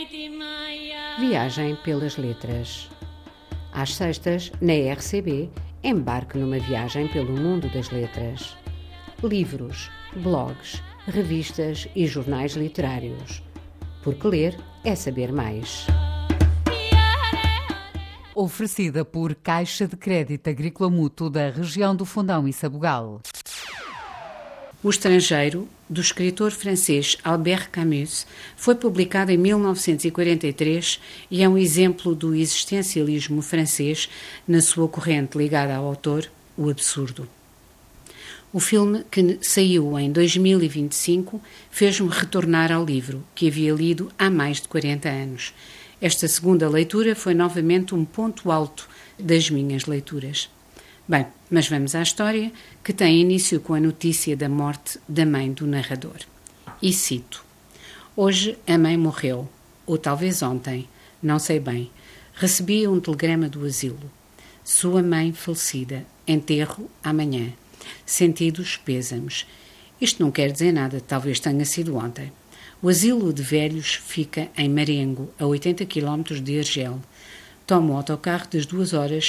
Viagem pelas letras. Às sextas, na RCB, embarque numa viagem pelo mundo das letras. Livros, blogs, revistas e jornais literários. Porque ler é saber mais. Oferecida por Caixa de Crédito Agrícola Mútuo da região do Fundão e Sabugal. O Estrangeiro, do escritor francês Albert Camus, foi publicado em 1943 e é um exemplo do existencialismo francês na sua corrente ligada ao autor, o absurdo. O filme, que saiu em 2025, fez-me retornar ao livro, que havia lido há mais de 40 anos. Esta segunda leitura foi novamente um ponto alto das minhas leituras. Bem, mas vamos à história, que tem início com a notícia da morte da mãe do narrador. E cito: Hoje a mãe morreu, ou talvez ontem, não sei bem. Recebi um telegrama do asilo. Sua mãe falecida, enterro amanhã. Sentidos pêsames. Isto não quer dizer nada, talvez tenha sido ontem. O asilo de velhos fica em Marengo, a 80 km de Argel. Tomo o autocarro das 2 horas